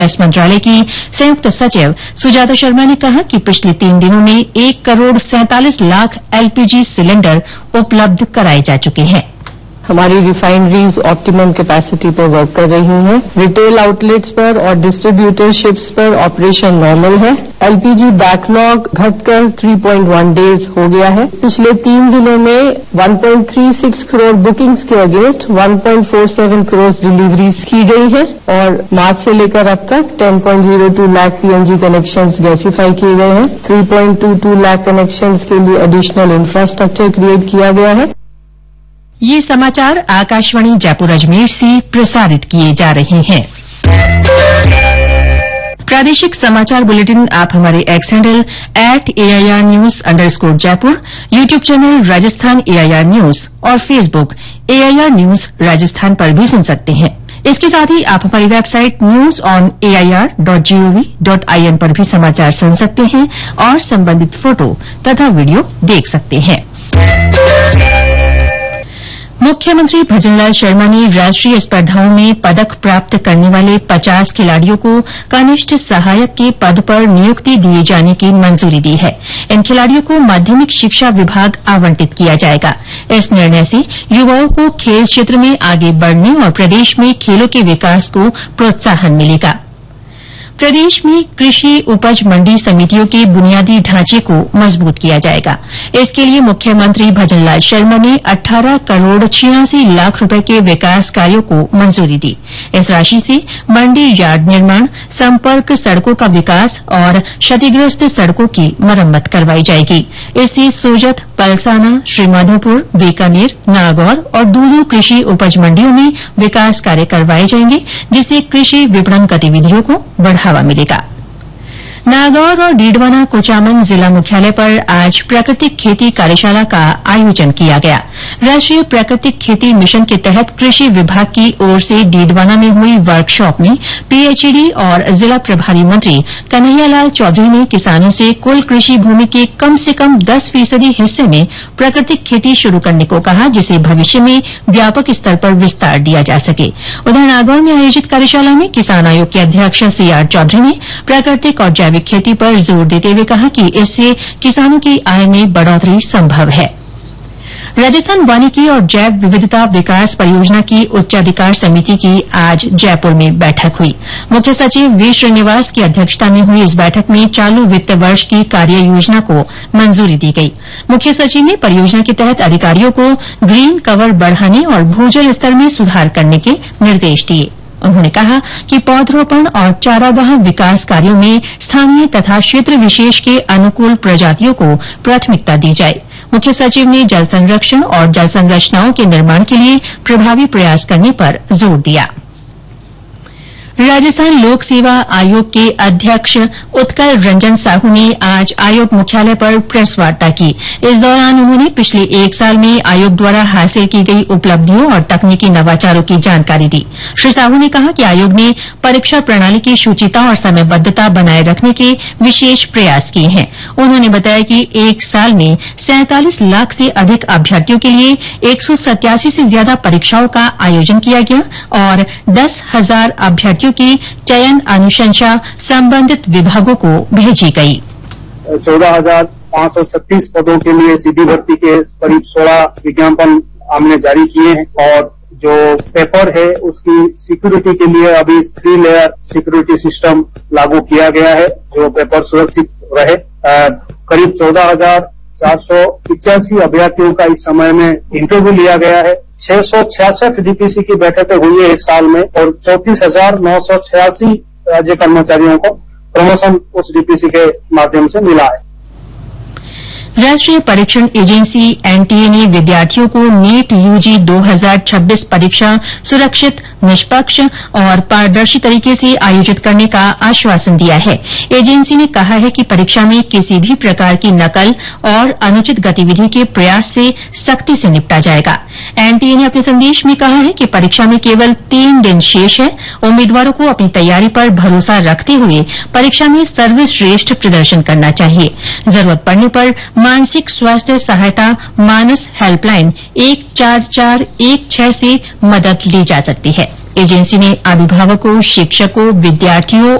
Gas मंत्रालय की संयुक्त सचिव सुजाता शर्मा ने कहा कि पिछले 3 दिनों में 1 करोड़ 47 लाख एलपीजी सिलेंडर उपलब्ध कराए जा चुके हैं। हमारी रिफाइनरीज ऑप्टिमम कैपेसिटी पर वर्क कर रही हैं। रिटेल आउटलेट्स पर और डिस्ट्रीब्यूटरशिप्स पर ऑपरेशन नॉर्मल है। एलपीजी बैकलॉग घटकर 3.1 डेज हो गया है। पिछले 3 दिनों में 1.36 करोड़ बुकिंग्स के अगेंस्ट 1.47 करोड़ डिलीवरीज की गई है और मार्च से लेकर अब तक 10.02 लाख पीएनजी कनेक्शंस गैसीफाई किए गए हैं। 3.22 लाख कनेक्शंस के लिए एडिशनल इंफ्रास्ट्रक्चर क्रिएट किया गया है। ये समाचार आकाशवाणी जयपुर अजमेर से प्रसारित किए जा रहे हैं। प्रादेशिक समाचार बुलेटिन आप हमारे x handle @AIRnews_जयपुर, YouTube channel Rajasthan AIR news और फेसबुक AIR न्यूज राजस्थान पर भी सुन सकते हैं। इसके साथ ही आप हमारी वेबसाइट newsonair.gov.in पर भी समाचार सुन सकते हैं और संबंधित फोटो तथा वीडियो देख सकते हैं। मुख्यमंत्री भजनलाल शर्मा ने राष्ट्रीय स्पर्धाओं में पदक प्राप्त करने वाले 50 खिलाड़ियों को कनिष्ठ सहायक के पद पर नियुक्ति दिए जाने की मंजूरी दी है। इन खिलाड़ियों को माध्यमिक शिक्षा विभाग आवंटित किया जाएगा। इस निर्णय से युवाओं को खेल क्षेत्र में आगे बढ़ने और प्रदेश में खेलों के विकास को प्रोत्साहन मिलेगा। प्रदेश में कृषि उपज मंडी समितियों के बुनियादी ढांचे को मजबूत किया जाएगा। इसके लिए मुख्यमंत्री भजनलाल शर्मा ने 18 करोड़ 86 लाख रुपए के विकास कार्यों को मंजूरी दी। इस राशि से मंडी यार्ड निर्माण, संपर्क सड़कों का विकास और क्षतिग्रस्त सड़कों की मरम्मत करवाई जाएगी। इससे सोजत, पलसाना, श्रीमाधोपुर, बीकानेर, नागौर और दूलू कृषि उपज मंडियों में विकास कार्य करवाए जाएंगे, जिससे कृषि विपणन गतिविधियों को बढ़ावा मिलेगा। नागौर और डीडवाना कुचामन जिला मुख्यालय पर आज प्राकृतिक खेती कार्यशाला का आयोजन किया गया। राष्ट्रीय प्राकृतिक खेती मिशन के तहत कृषि विभाग की ओर से डीडवाना में हुई वर्कशॉप में पीएचईडी और जिला प्रभारी मंत्री कन्हैयालाल चौधरी ने किसानों से कुल कृषि भूमि के कम से कम 10% हिस्से में प्राकृतिक खेती शुरू करने को कहा, जिसे भविष्य में व्यापक स्तर पर विस्तार दिया जा सके। उधर नागौर में आयोजित कार्यशाला में किसान आयोग के अध्यक्ष सीआर चौधरी ने प्राकृतिक और जैविक खेती पर जोर देते हुए कहा कि इससे किसानों की आय में बढ़ोतरी संभव है। राजस्थान वानिकी और जैव विविधता विकास परियोजना की उच्चाधिकार समिति की आज जयपुर में बैठक हुई। मुख्य सचिव वी श्रीनिवास की अध्यक्षता में हुई इस बैठक में चालू वित्त वर्ष की कार्य योजना को मंजूरी दी गई। मुख्य सचिव ने परियोजना के तहत अधिकारियों को ग्रीन कवर बढ़ाने और भूजल स्तर में सुधार करने के निर्देश दिए। उन्होंने कहा कि पौधरोपण और चारागाह विकास कार्यों में स्थानीय तथा क्षेत्र विशेष के अनुकूल प्रजातियों को प्राथमिकता दी जाए। मुख्य सचिव ने जल संरक्षण और जल संरचनाओं के निर्माण के लिए प्रभावी प्रयास करने पर जोर दिया। राजस्थान लोक सेवा आयोग के अध्यक्ष उत्कल रंजन साहू ने आज आयोग मुख्यालय पर प्रेस वार्ता की। इस दौरान उन्होंने पिछले 1 साल में आयोग द्वारा हासिल की गई उपलब्धियों और तकनीकी नवाचारों की जानकारी दी। श्री साहू ने कहा कि आयोग ने परीक्षा प्रणाली की शुचिता और समयबद्धता बनाए रखने के विशेष प्रयास किए हैं। उन्होंने बताया कि 1 साल में 47 लाख से अधिक अभ्यर्थियों के लिए 187 से ज्यादा परीक्षाओं का आयोजन किया गया और 10,000 अभ्यर्थियों की चयन अनुशंसा संबंधित विभागों को भेजी गई। 14,536 पदों के लिए सीधी भर्ती के करीब 16 विज्ञापन हमने जारी किए हैं और जो पेपर है उसकी सिक्योरिटी के लिए अभी 3 लेयर सिक्योरिटी सिस्टम लागू किया गया है, जो पेपर सुरक्षित रहे। करीब 14,485 अभ्यर्थियों का इस समय में इंटरव्यू लिया गया है। 666 डीपीसी की बैठकें हुई है 1 साल में और 34,986 राज्य कर्मचारियों को प्रमोशन उस डीपीसी के माध्यम से मिला है। राष्ट्रीय परीक्षण एजेंसी एनटीए ने विद्यार्थियों को नीट यूजी 2026 परीक्षा सुरक्षित, निष्पक्ष और पारदर्शी तरीके से आयोजित करने का आश्वासन दिया है। एजेंसी ने कहा है कि परीक्षा में किसी भी प्रकार की नकल और अनुचित गतिविधि के प्रयास से सख्ती से निपटा जाएगा। एनटीए ने अपने संदेश में कहा है कि परीक्षा में केवल 3 दिन शेष है। उम्मीदवारों को अपनी तैयारी पर भरोसा रखते हुए परीक्षा में सर्वश्रेष्ठ प्रदर्शन करना चाहिए। जरूरत पड़ने पर मानसिक स्वास्थ्य सहायता मानस हेल्पलाइन 14416 से मदद ली जा सकती है। एजेंसी ने अभिभावकों, शिक्षकों, विद्यार्थियों